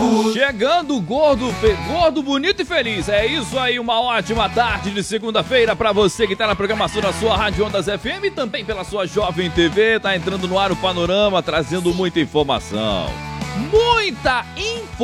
Chegando gordo, gordo, bonito e feliz. É isso aí, uma ótima tarde de segunda-feira pra você que tá na programação da sua Rádio Ondas FM e também pela sua Jovem TV. Tá entrando no ar o Panorama, trazendo muita informação. Muita informação!